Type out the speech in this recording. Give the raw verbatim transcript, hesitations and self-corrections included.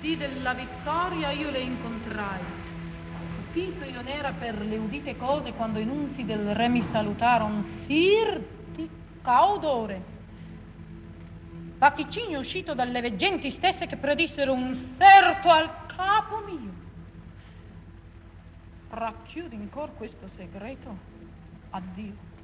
dì della vittoria io le incontrai. Stupito io n'era per le udite cose quando i nunzi del re mi salutaron, sir di caudore. Vaticini uscito dalle veggenti stesse che predissero un serto al capo mio. Racchiudi in cor questo segreto. Addio.